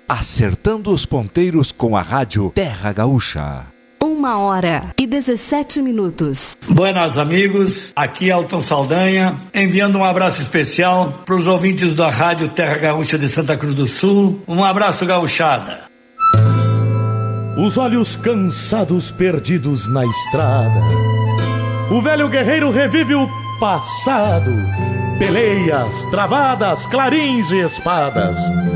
acertando os ponteiros com a rádio Terra Gaúcha. 1h17. Buenas amigos, aqui é Elton Saldanha, enviando um abraço especial para os ouvintes da rádio Terra Gaúcha de Santa Cruz do Sul. Um abraço, gauchada. Os olhos cansados perdidos na estrada, o velho guerreiro revive o passado, peleias, travadas, clarins e espadas,